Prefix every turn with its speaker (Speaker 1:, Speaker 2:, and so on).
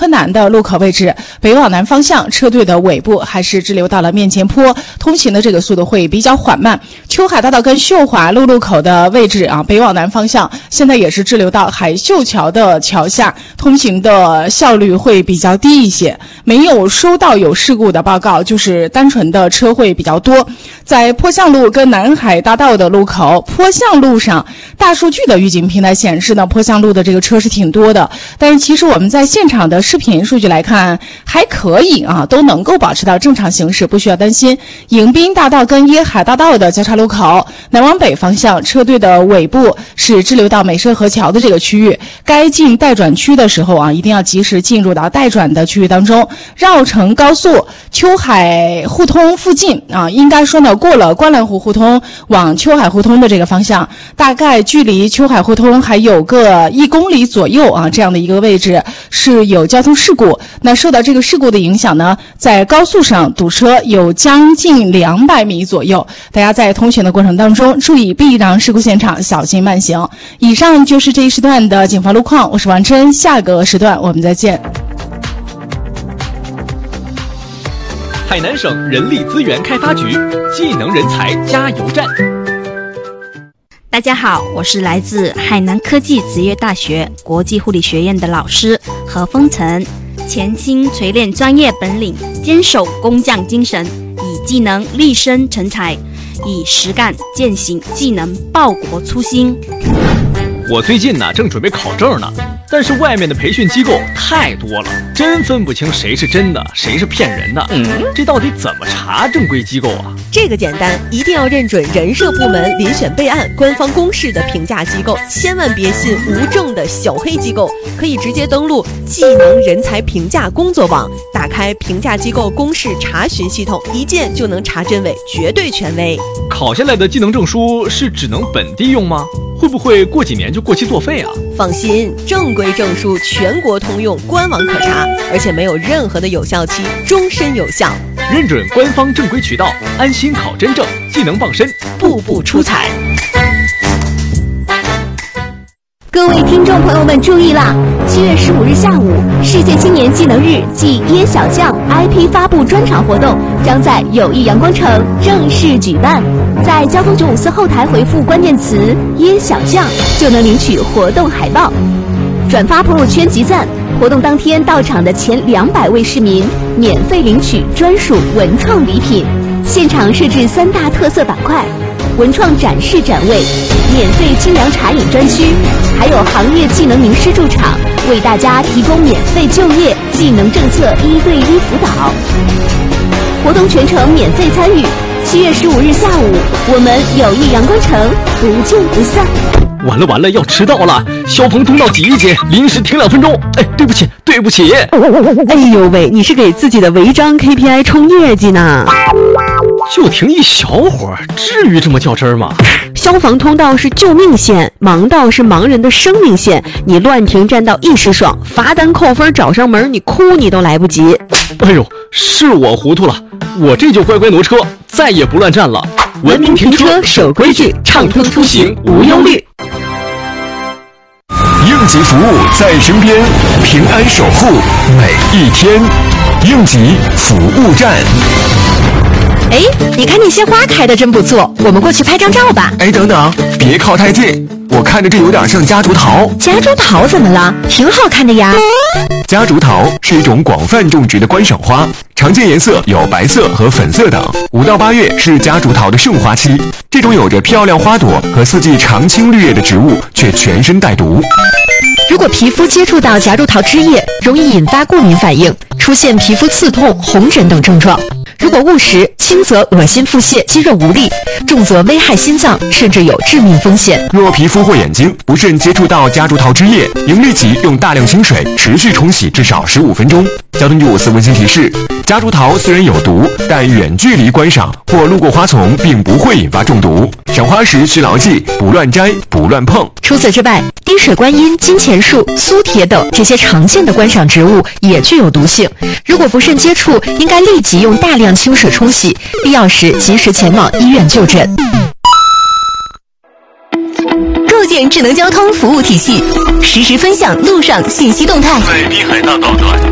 Speaker 1: 昆南的路口位置，北往南方向车队的尾部还是滞留到了面前坡，通行的这个速度会比较缓慢。秋海大道跟秀华路口的位置啊，北往南方向现在也是滞留到海秀桥的桥下，通行的效率会比较低一些。没有收到有事故的报告，就是单纯的车会比较多。在坡向路跟南海大道的路口，坡向路上大数据的预警平台显示呢，坡向路的这个车是挺多的，但是其实我们在现场的视频数据来看还可以啊，都能够保持到正常行驶，不需要担心。迎宾大道跟椰海大道的交叉路口，南往北方向车队的尾部是滞留到美涉河桥的这个区域，该进待转区的时候啊，一定要及时进入到待转的区域当中。绕城高速秋海互通附近啊，应该说呢，过了观澜湖互通往秋海互通的这个方向，大概距离秋海互通还有个1公里左右啊，这样的一个位置是有交通事故。那受到这个事故的影响呢，在高速上堵车有将近200米左右，大家在通行的过程当中注意避让事故现场，小心慢行。以上就是这一时段的警方路况，我是王琛，下个时段我们再见。
Speaker 2: 海南省人力资源开发局技能人才加油站。
Speaker 3: 大家好，我是来自海南科技职业大学国际护理学院的老师何风晨，潜心锤炼专业本领，坚守工匠精神，以技能立身成才，以实干践行技能报国初心。
Speaker 2: 我最近呢正准备考证呢，但是外面的培训机构太多了，真分不清谁是真的，谁是骗人的。这到底怎么查正规机构啊？
Speaker 4: 这个简单，一定要认准人社部门遴选备案官方公示的评价机构，千万别信无证的小黑机构。可以直接登录技能人才评价工作网，打开评价机构公示查询系统，一键就能查真伪，绝对权威。
Speaker 2: 考下来的技能证书是只能本地用吗？会不会过几年就过期作废啊？
Speaker 4: 放心，正规证书全国通用，官网可查，而且没有任何的有效期，终身有效。
Speaker 2: 认准官方正规渠道，安心考真证，技能傍身，
Speaker 4: 步步出彩。
Speaker 5: 各位听众朋友们注意啦！7月15日下午，世界青年技能日暨椰小将 IP 发布专场活动将在友谊阳光城正式举办。在交通954后台回复关键词“椰小将”，就能领取活动海报。转发朋友圈集赞，活动当天到场的前200位市民免费领取专属文创礼品。现场设置3大特色板块。文创展示展位、免费精粮茶饮专区，还有行业技能名师驻场，为大家提供免费就业、技能政策1对1辅导。活动全程免费参与。7月15日下午，我们友谊阳光城不见不散。
Speaker 2: 完了完了，要迟到了！消防通道挤一挤，临时停2分钟。哎，对不起对不起。
Speaker 4: 哎呦喂，你是给自己的违章 KPI 冲业绩呢？
Speaker 2: 就停一小会儿，至于这么较真儿吗？
Speaker 4: 消防通道是救命线，盲道是盲人的生命线。你乱停占道一时爽，罚单扣分找上门，你哭你都来不及。
Speaker 2: 哎呦，是我糊涂了，我这就乖乖挪车，再也不乱站了。
Speaker 4: 文明停车守规矩，畅通出行无忧虑。
Speaker 6: 应急服务在身边，平安守护每一天。应急服务站。
Speaker 5: 哎，你看那些花开的真不错，我们过去拍张照吧。
Speaker 6: 哎，等等，别靠太近，我看着这有点像夹竹桃。
Speaker 5: 夹竹桃怎么了？挺好看的呀。
Speaker 6: 夹竹桃是一种广泛种植的观赏花，常见颜色有白色和粉色等。5到8月是夹竹桃的盛花期，这种有着漂亮花朵和四季常青绿叶的植物，却全身带毒。
Speaker 5: 如果皮肤接触到夹竹桃枝叶，容易引发过敏反应，出现皮肤刺痛、红疹等症状。如果误食，轻则恶心腹泻、肌肉无力，重则危害心脏，甚至有致命风险。
Speaker 6: 若皮肤或眼睛不慎接触到夹竹桃枝叶，应立即用大量清水持续冲洗至少15分钟。交通954温馨提示：夹竹桃虽然有毒，但远距离观赏或路过花丛并不会引发中毒。赏花时需牢记：不乱摘，不乱碰。
Speaker 5: 除此之外，滴水观音、金钱树、苏铁等这些常见的观赏植物也具有毒性。如果不慎接触，应该立即用大量清水冲洗，必要时及时前往医院就诊。构建智能交通服务体系，实时分享路上信息动态。
Speaker 7: 在滨海大道段